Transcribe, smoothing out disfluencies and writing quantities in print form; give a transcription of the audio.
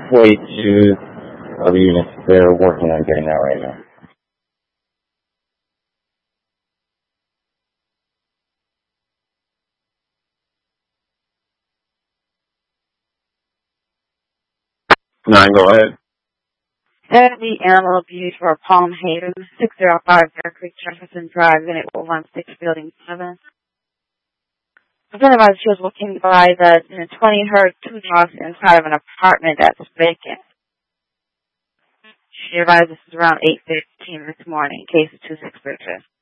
42 of the units. They're working on getting that right now. Nine, go ahead. Deadly animal abuse for Palm Haven, 605 Bear Creek, Jefferson Drive, Unit 116, Building 7. A friend of mine, she was looking by the 20 heard two dogs inside of an apartment that's vacant. She advised this is around 8:15 this morning, case of 26 purchase.